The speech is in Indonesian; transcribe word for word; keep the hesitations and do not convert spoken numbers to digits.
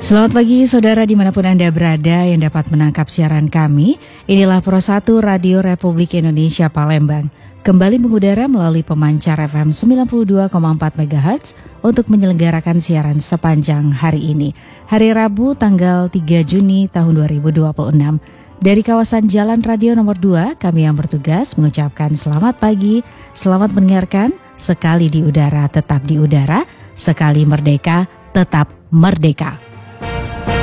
Selamat pagi saudara dimanapun Anda berada yang dapat menangkap siaran kami. Inilah Pro satu Radio Republik Indonesia Palembang. Kembali mengudara melalui pemancar F M sembilan puluh dua koma empat megahertz untuk menyelenggarakan siaran sepanjang hari ini. Hari Rabu tanggal tiga Juni tahun dua ribu dua puluh enam. Dari kawasan Jalan Radio nomor dua, kami yang bertugas mengucapkan selamat pagi, selamat mendengarkan, sekali di udara tetap di udara, sekali merdeka tetap merdeka.